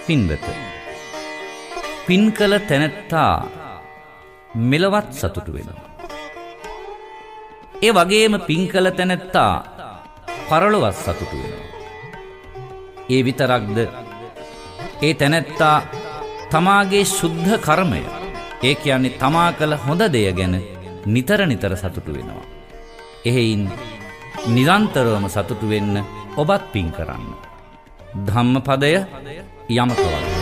පින්වත, පින් කළ තැනැත්තා මෙලවත් සතුටු වෙනවා. ඒ වගේම පින් කළ තැනැත්තා පරලොවත් සතුටු වෙනවා. ඒ විතරක්ද, ඒ තැනැත්තා තමාගේ ශුද්ධ කර්මය, ඒ කියන්නේ තමා කළ හොඳ දෙය ගැන නිතර නිතර සතුටු වෙනවා. එහෙයින් නිරන්තරවම සතුටු වෙන්න ඔබත් පින් කරන්න. ධම්මපදය යමකවල.